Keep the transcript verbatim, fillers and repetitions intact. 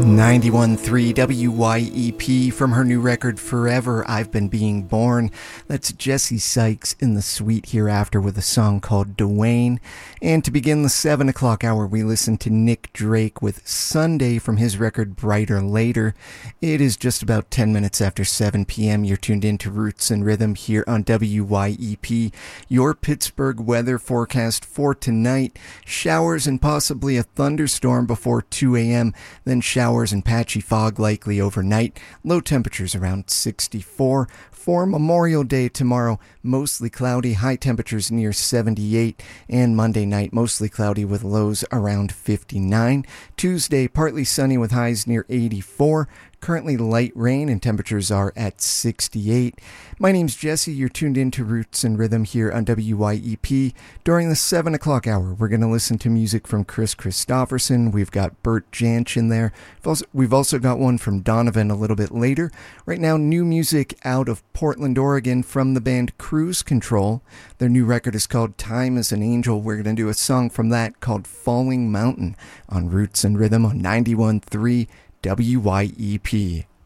ninety-one point three W Y E P from her new record Forever I've Been Being Born. That's Jesse Sykes in the Sweet Hereafter with a song called Dwayne. And to begin the seven o'clock hour, we listen to Nick Drake with Sunday from his record Brighter Later. It is just about ten minutes after seven p.m. You're tuned in to Roots and Rhythm here on W Y E P. Your Pittsburgh weather forecast for tonight: showers and possibly a thunderstorm before two a.m., then showers and patchy fog likely overnight. Low temperatures around sixty-four. For Memorial Day tomorrow, mostly cloudy, high temperatures near seventy-eight, and Monday night mostly cloudy with lows around fifty-nine. Tuesday, partly sunny with highs near eighty-four. Currently light rain and temperatures are at sixty-eight. My name's Jesse. You're tuned in to Roots and Rhythm here on W Y E P. During the seven o'clock hour, we're going to listen to music from Chris Christopherson. We've got Bert Jansch in there. We've also, we've also got one from Donovan a little bit later. Right now, new music out of Portland, Oregon from the band Cruise Control. Their new record is called Time is an Angel. We're going to do a song from that called Falling Mountain on Roots and Rhythm on ninety-one point three W Y E P.